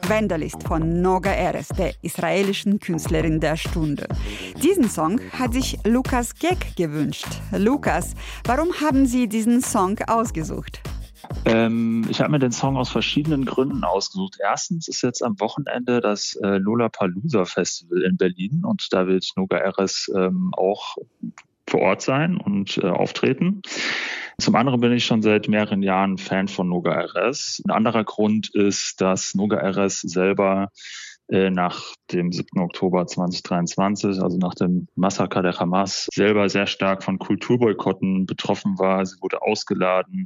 Vandalist von Noga Erez, der israelischen Künstlerin der Stunde. Diesen Song hat sich Lukas Geck gewünscht. Lukas, warum haben Sie diesen Song ausgesucht? Ich habe mir den Song aus verschiedenen Gründen ausgesucht. Erstens ist jetzt am Wochenende das Lollapalooza Festival in Berlin und da wird Noga Erez auch vor Ort sein und auftreten. Zum anderen bin ich schon seit mehreren Jahren Fan von Noga Erez. Ein anderer Grund ist, dass Noga Erez selber nach dem 7. Oktober 2023, also nach dem Massaker der Hamas, selber sehr stark von Kulturboykotten betroffen war. Sie wurde ausgeladen.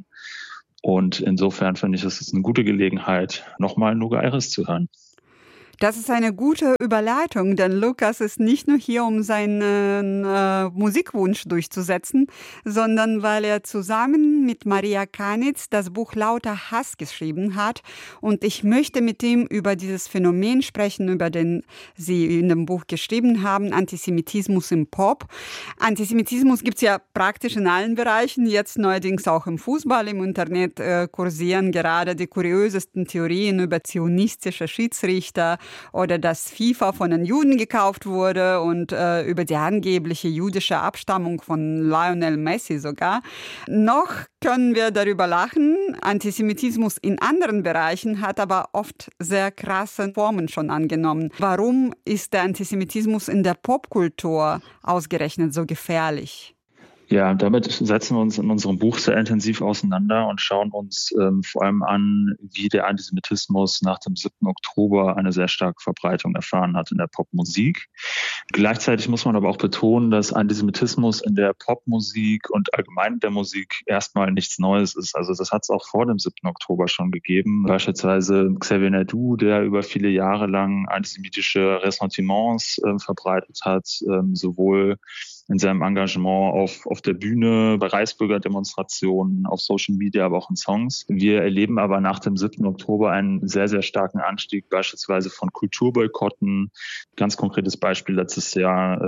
Und insofern finde ich, es ist eine gute Gelegenheit, nochmal Noga Erez zu hören. Das ist eine gute Überleitung, denn Lukas ist nicht nur hier, um seinen Musikwunsch durchzusetzen, sondern weil er zusammen mit Maria Kanitz das Buch Lauter Hass geschrieben hat. Und ich möchte mit ihm über dieses Phänomen sprechen, über den Sie in dem Buch geschrieben haben, Antisemitismus im Pop. Antisemitismus gibt es ja praktisch in allen Bereichen, jetzt neuerdings auch im Fußball. Im Internet kursieren gerade die kuriösesten Theorien über zionistische Schiedsrichter, oder dass FIFA von den Juden gekauft wurde und über die angebliche jüdische Abstammung von Lionel Messi sogar. Noch können wir darüber lachen. Antisemitismus in anderen Bereichen hat aber oft sehr krasse Formen schon angenommen. Warum ist der Antisemitismus in der Popkultur ausgerechnet so gefährlich? Ja, damit setzen wir uns in unserem Buch sehr intensiv auseinander und schauen uns vor allem an, wie der Antisemitismus nach dem 7. Oktober eine sehr starke Verbreitung erfahren hat in der Popmusik. Gleichzeitig muss man aber auch betonen, dass Antisemitismus in der Popmusik und allgemein in der Musik erstmal nichts Neues ist. Also das hat es auch vor dem 7. Oktober schon gegeben. Beispielsweise Xavier Naidoo, der über viele Jahre lang antisemitische Ressentiments verbreitet hat, sowohl in seinem Engagement auf der Bühne, bei Reichsbürgerdemonstrationen, auf Social Media, aber auch in Songs. Wir erleben aber nach dem 7. Oktober einen sehr, sehr starken Anstieg beispielsweise von Kulturboykotten. Ganz konkretes Beispiel letztes Jahr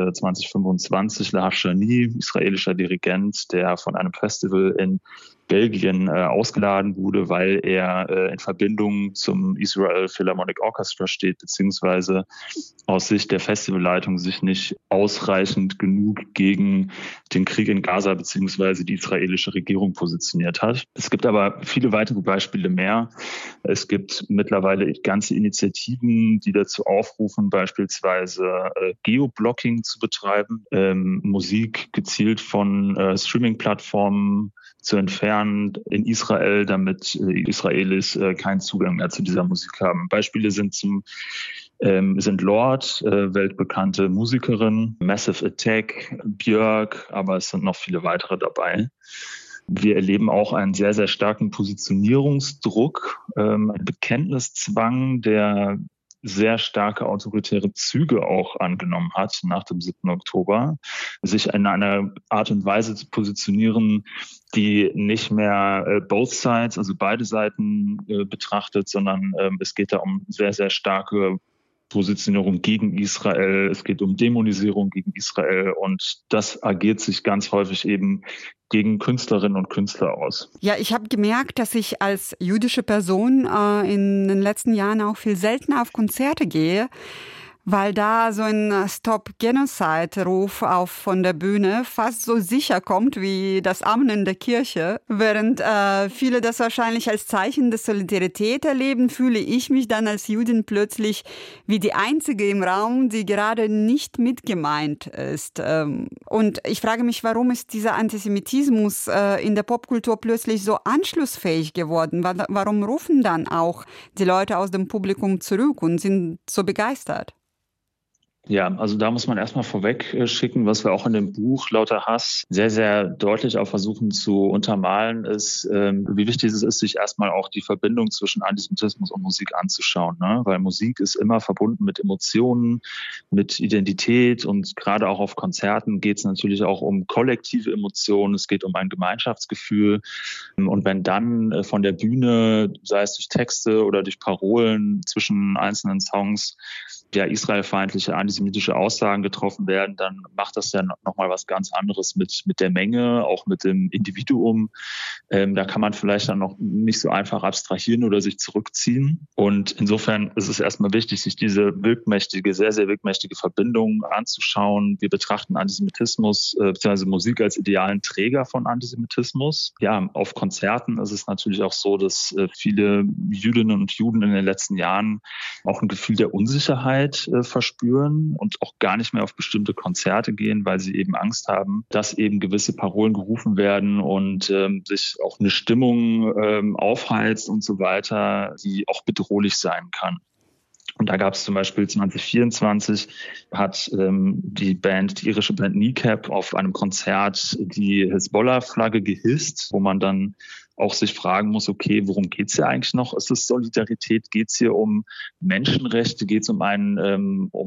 2025, Lahar Shani, israelischer Dirigent, der von einem Festival in Belgien ausgeladen wurde, weil er in Verbindung zum Israel Philharmonic Orchestra steht, beziehungsweise aus Sicht der Festivalleitung sich nicht ausreichend genug gegen den Krieg in Gaza beziehungsweise die israelische Regierung positioniert hat. Es gibt aber viele weitere Beispiele mehr. Es gibt mittlerweile ganze Initiativen, die dazu aufrufen, beispielsweise Geoblocking zu betreiben, Musik gezielt von Streaming-Plattformen zu entfernen in Israel, damit Israelis keinen Zugang mehr zu dieser Musik haben. Beispiele sind Lorde, weltbekannte Musikerin, Massive Attack, Björk, aber es sind noch viele weitere dabei. Wir erleben auch einen sehr, sehr starken Positionierungsdruck, einen Bekenntniszwang, der sehr starke autoritäre Züge auch angenommen hat nach dem 7. Oktober, sich in einer Art und Weise zu positionieren, die nicht mehr both sides, also beide Seiten betrachtet, sondern es geht da um sehr, sehr starke Positionierung gegen Israel, es geht um Dämonisierung gegen Israel und das agiert sich ganz häufig eben gegen Künstlerinnen und Künstler aus. Ja, ich habe gemerkt, dass ich als jüdische Person in den letzten Jahren auch viel seltener auf Konzerte gehe, weil da so ein Stop-Genocide-Ruf von der Bühne fast so sicher kommt wie das Amen in der Kirche. Während viele das wahrscheinlich als Zeichen der Solidarität erleben, fühle ich mich dann als Jüdin plötzlich wie die Einzige im Raum, die gerade nicht mitgemeint ist. Und ich frage mich, warum ist dieser Antisemitismus in der Popkultur plötzlich so anschlussfähig geworden? Warum rufen dann auch die Leute aus dem Publikum zurück und sind so begeistert? Ja, also da muss man erstmal vorweg schicken, was wir auch in dem Buch Lauter Hass sehr, sehr deutlich auch versuchen zu untermalen, ist, wie wichtig es ist, sich erstmal auch die Verbindung zwischen Antisemitismus und Musik anzuschauen, ne? Weil Musik ist immer verbunden mit Emotionen, mit Identität und gerade auch auf Konzerten geht es natürlich auch um kollektive Emotionen, es geht um ein Gemeinschaftsgefühl und wenn dann von der Bühne, sei es durch Texte oder durch Parolen zwischen einzelnen Songs, der israelfeindliche Antisemitismus antisemitische Aussagen getroffen werden, dann macht das ja nochmal was ganz anderes mit der Menge, auch mit dem Individuum. Da kann man vielleicht dann noch nicht so einfach abstrahieren oder sich zurückziehen. Und insofern ist es erstmal wichtig, sich diese sehr, sehr wirkmächtige Verbindung anzuschauen. Wir betrachten Antisemitismus bzw. Musik als idealen Träger von Antisemitismus. Ja, auf Konzerten ist es natürlich auch so, dass viele Jüdinnen und Juden in den letzten Jahren auch ein Gefühl der Unsicherheit verspüren und auch gar nicht mehr auf bestimmte Konzerte gehen, weil sie eben Angst haben, dass eben gewisse Parolen gerufen werden und sich auch eine Stimmung aufheizt und so weiter, die auch bedrohlich sein kann. Und da gab es zum Beispiel 2024 hat die irische Band Kneecap auf einem Konzert die Hezbollah-Flagge gehisst, wo man dann auch sich fragen muss, okay, worum geht's hier eigentlich noch? Ist es Solidarität? Geht's hier um Menschenrechte? Geht's um